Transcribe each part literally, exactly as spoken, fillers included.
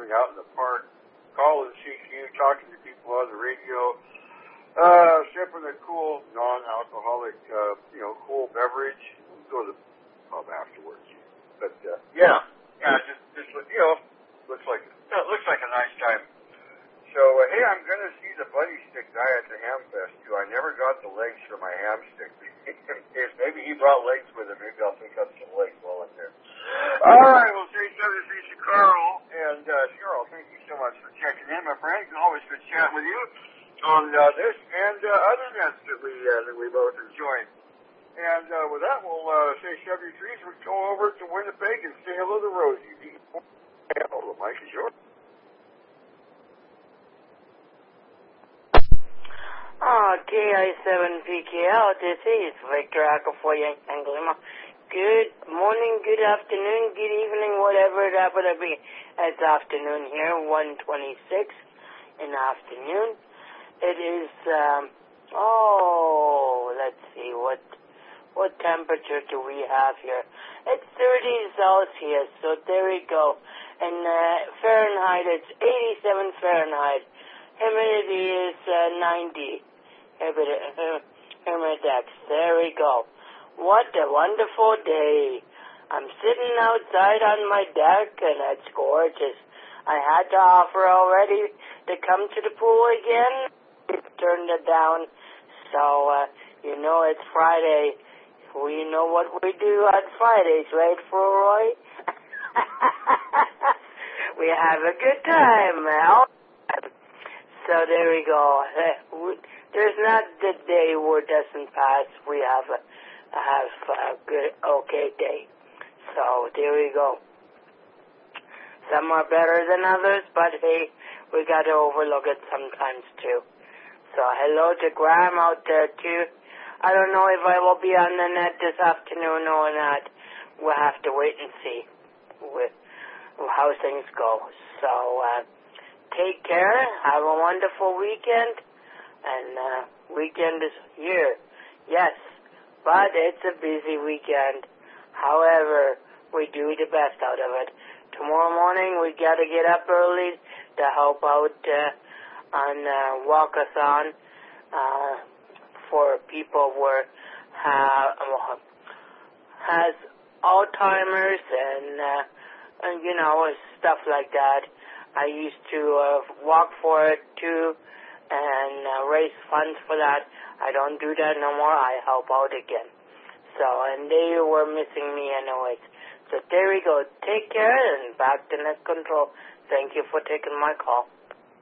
out in the park, calling C Q, talking to people on the radio, uh, sipping a cool, non-alcoholic, uh, you know, cool beverage. We'll go to the pub afterwards. But, uh, yeah, yeah, just, just, you know, looks like, it looks like a nice time. So, uh, hey, I'm going to see the Buddy Stick guy at the Ham Fest, too. I never got the legs for my ham stick. If maybe he brought legs with him, maybe I'll pick up some legs while I'm there. All right, well, say seven three to Carl. And, uh, Carl, thank you so much for checking in, my friend. It's always good chatting with you on uh, this and uh, other nets that we, uh, that we both enjoy. And uh, with that, we'll uh, say seventy-three. We'll go over to Winnipeg and say hello to Rosie. Hello, Mike is yours. Oh, K I seven P K L, this is Victor Acafoya Anglima. Good morning, good afternoon, good evening, whatever that would be. It's afternoon here, one twenty-six in the afternoon. It is, um, oh, let's see, what what temperature do we have here? It's thirty Celsius, so there we go. And uh, Fahrenheit, it's eighty-seven Fahrenheit. Humidity is uh, ninety. Humidex. There we go. What a wonderful day. I'm sitting outside on my deck, and it's gorgeous. I had to offer already to come to the pool again. Turned it down. So, uh, you know, it's Friday. We know what we do on Fridays, right, Roy? We have a good time, Mel. So there we go. There's not the day where it doesn't pass. We have a, have a good, okay day. So there we go. Some are better than others, but hey, we got to overlook it sometimes too. So hello to Graham out there too. I don't know if I will be on the net this afternoon or not. We'll have to wait and see with how things go. So uh, take care. Have a wonderful weekend. And uh, weekend is here, yes, but it's a busy weekend. However, we do the best out of it. Tomorrow morning, we got to get up early to help out uh, on uh, walk-a-thon uh, for people who have has Alzheimer's and, uh, and you know, stuff like that. I used to uh, walk for it too. And uh, raise funds for that. I don't do that no more. I help out again. So, and they were missing me anyways. So there we go. Take care and back to net control. Thank you for taking my call.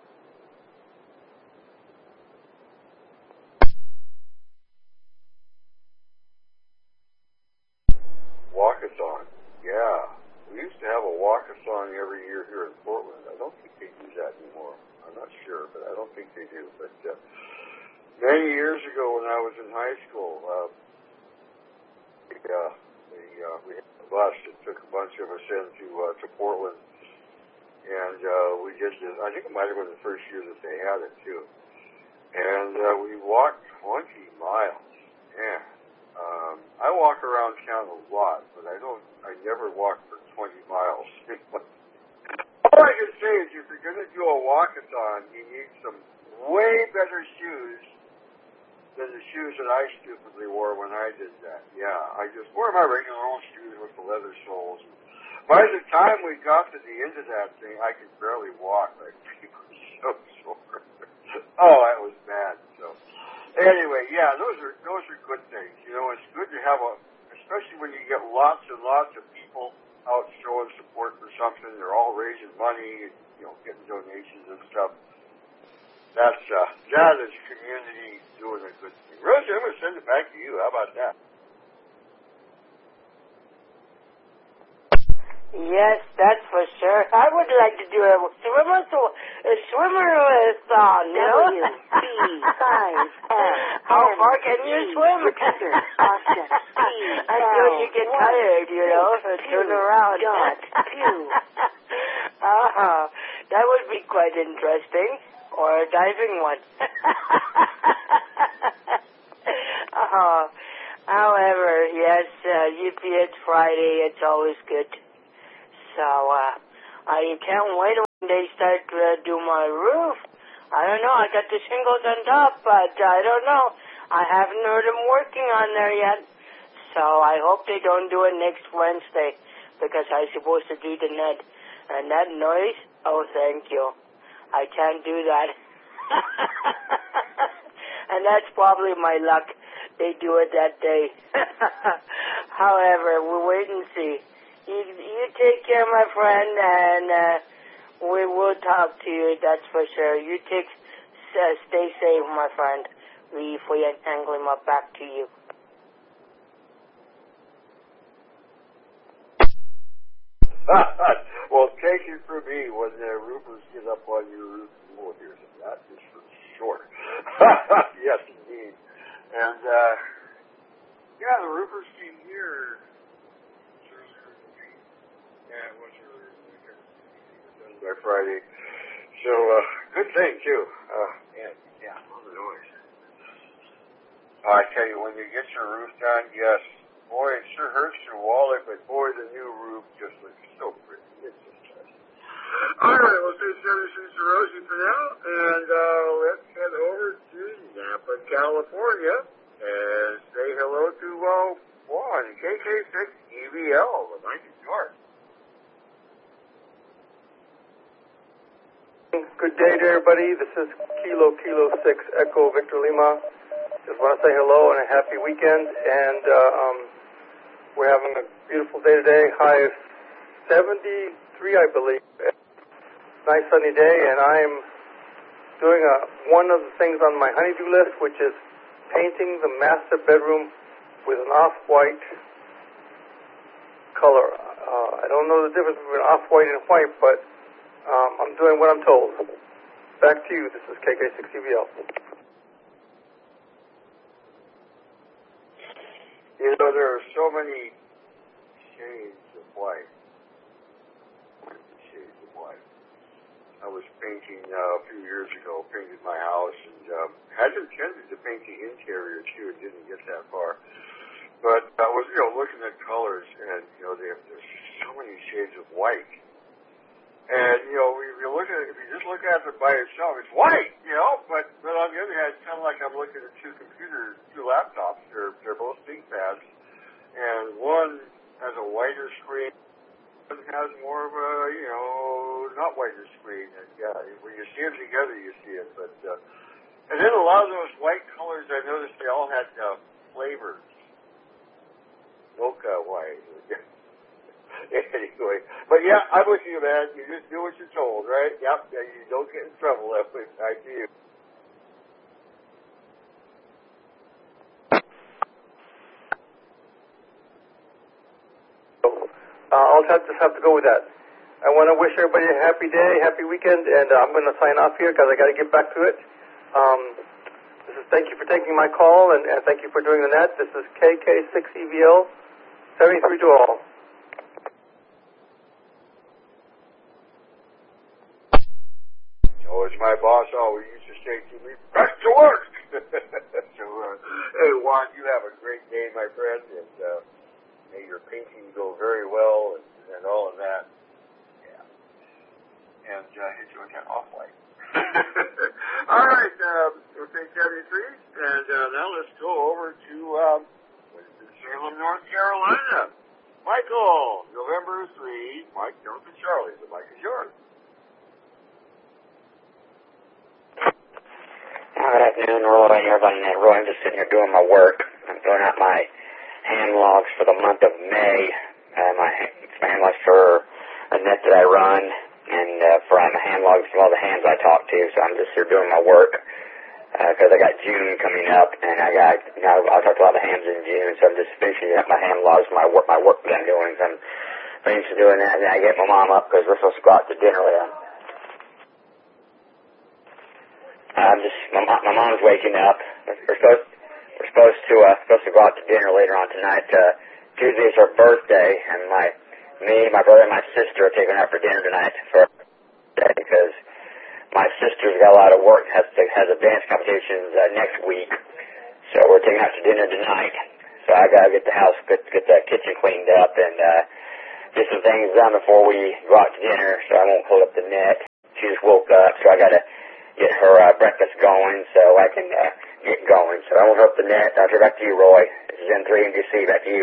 Walkathon. Yeah. We used to have a walkathon every year here in Portland. I don't think they do that anymore. I'm not sure, but I don't think they do. But uh, many years ago when I was in high school, uh, we, uh, we, uh, we had a bus that took a bunch of us into uh, to Portland. And uh, we did this, I think it might have been the first year that they had it, too. And uh, we walked twenty miles. Yeah. Um, I walk around town a lot, but I don't, I never walk for twenty miles. All I can say is if you're going to do a walkathon, you need some way better shoes than the shoes that I stupidly wore when I did that. Yeah, I just wore my regular old shoes with the leather soles. By the time we got to the end of that thing, I could barely walk. Like, people were so sore. Oh, that was bad. So, anyway, yeah, those are those are good things. You know, it's good to have a, especially when you get lots and lots of people out showing support for something. They're all raising money, you know, getting donations and stuff. That's, uh, that is community doing a good thing. Rosie, I'm going to send it back to you. How about that? Yes, that's for sure. I would like to do a swimmer, so a swimmer song, you know? W, B, five, F, How far can you swim? Repeater, Austin, P, Until you get tired, you know, so turn around. Dot, two. Uh-huh. That would be quite interesting. Or a diving one. uh-huh. However, yes, uh, U P it's Friday. It's always good. So, uh, I can't wait when they start to uh, do my roof. I don't know. I got the shingles on top, but I don't know. I haven't heard them working on there yet. So I hope they don't do it next Wednesday because I'm supposed to do the net. And that noise, oh, thank you. I can't do that. And that's probably my luck. They do it that day. However, we'll wait and see. You, you take care, my friend, and uh, we will talk to you, that's for sure. You take, uh, stay safe, my friend, before you angle him up back to you. Well, take it from me when the roofers get up on your roof, you will hear them. That is for sure. Yes, indeed. And, uh, yeah, the roofers came here. Yeah, it was earlier in the winter. By Friday. So, uh, good thing, too. Uh, yeah, yeah, all the noise. I tell you, when you get your roof done, yes, boy, it sure hurts your wallet, but boy, the new roof just looks so pretty. It's just nice. All right, we'll say seven six to Rosie for now, and uh, let's head over to Napa, California, and say hello to uh, Juan, K K six E V L. The mic is yours. Good day to everybody. This is Kilo Kilo six Echo Victor Lima. Just want to say hello and a happy weekend. And uh, um, we're having a beautiful day today. High of seventy-three, I believe. Nice sunny day, and I'm doing a, one of the things on my honeydew list, which is painting the master bedroom with an off-white color. Uh, I don't know the difference between off-white and white, but Um, I'm doing what I'm told. Back to you. This is K K six E V L. You know, there are so many shades of white. Shades of white. I was painting uh, a few years ago, painted my house, and um, had intended to paint the interior too. It didn't get that far. But I was, you know, looking at colors, and, you know, they have, there's so many shades of white. And, you know, if you look at it, if you just look at it by itself, it's white, you know, but, but on the other hand, it's kind of like I'm looking at two computers, two laptops. They're, they're both ThinkPads, and one has a whiter screen, one has more of a, you know, not whiter screen. And, yeah, when you see them together, you see it. But, uh, and then a lot of those white colors, I noticed they all had uh, flavors. Mocha white. Anyway, but yeah, I'm with you, man. You just do what you're told, right? Yep, yeah, you don't get in trouble that way. I do. Uh, I'll have, just have to go with that. I want to wish everybody a happy day, happy weekend, and uh, I'm going to sign off here because I got to get back to it. Um, this is thank you for taking my call, and, and thank you for doing the net. This is K K six E V L, seventy-three to all. Oh, as my boss always used to say to me, back to work. So, uh, hey, Juan, you have a great day, my friend, and uh, may your painting go very well and, and all of that. Yeah. And uh, hit you with that off-white. All right, um, we'll take seventy-three, and uh, now let's go over to um, Salem, North Carolina. Michael, November three, Mike, Jonathan, Charlie. The mic is yours. Good afternoon, Roy. Everybody in Roy, I'm just sitting here doing my work. I'm filling out my hand logs for the month of May. Uh, my hand logs for a net that I run, and uh, for my hand logs from all the hands I talk to. So I'm just here doing my work because uh, I got June coming up, and I got you know I talked to a lot of hands in June. So I'm just finishing up my hand logs, my work, my work that I'm doing. So I'm finishing doing that, and I get my mom up because we're supposed to go out to dinner with her. I'm just my, my mom's waking up. We're supposed we're supposed to uh, supposed to go out to dinner later on tonight. Uh, Tuesday's her birthday, and my me, my brother, and my sister are taking her out for dinner tonight for her birthday because my sister's got a lot of work. has to, has advanced competitions uh, next week, so we're taking her out to dinner tonight. So I gotta get the house, get get the kitchen cleaned up, and uh, get some things done before we go out to dinner, so I won't hold up the net. She just woke up, so I got to get her uh, breakfast going so I can uh, get going. So I won't hold up the net. I'll turn back to you, Roy. This is N three M D C. Back to you.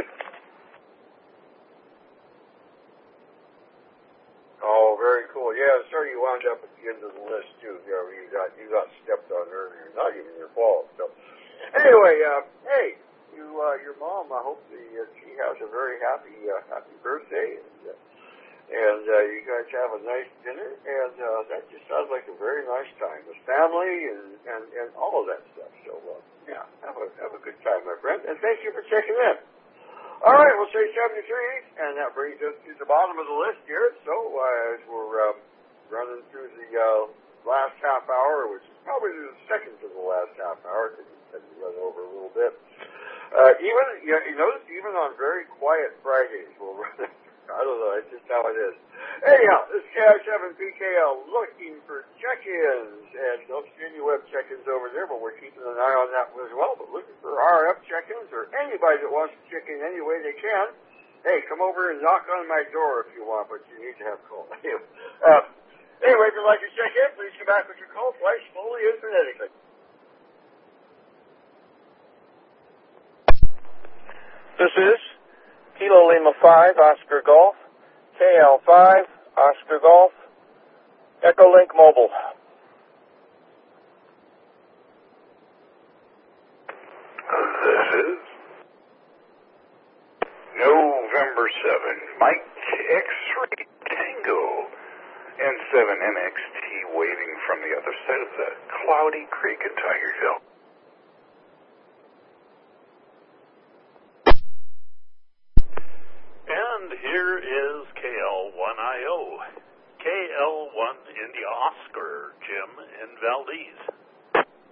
Oh, very cool. Yeah, sorry you wound up at the end of the list too. You know, you got you got stepped on earlier. Not even your fault. So anyway, uh, hey, you uh, your mom. I hope the, uh, she has a very happy uh, happy birthday, and uh, and uh, you guys have a nice dinner. And uh, that just sounds like a very nice time with family and and, and all of that stuff. So uh, yeah, have a have a good time, my friend. And thank you for checking in. All right, we'll say seventy-three, and that brings us to the bottom of the list here. So uh, as we're um, running through the uh, last half hour, which is probably the second to the last half hour, because we tend to run over a little bit. Uh, even you, you notice, even on very quiet Fridays, we'll run. I don't know, it's just how it is. Anyhow, this is K I seven P K L looking for check-ins, and don't see any web check-ins over there, but we're keeping an eye on that as well. But looking for R F check-ins or anybody that wants to check in any way they can. Hey, come over and knock on my door if you want, but you need to have call. uh, anyway, if you'd like to check in, please come back with your call twice, slowly and phonetically. This is Kilo Lima five, Oscar Golf, K L five, Oscar Golf, Echo Link Mobile. This is November seventh, Mike X-Ray Tango, and seven M X T waving from the other side of the Cloudy Creek in Tigerville. And here is K L one I O, K L one India Oscar, Jim in Valdez.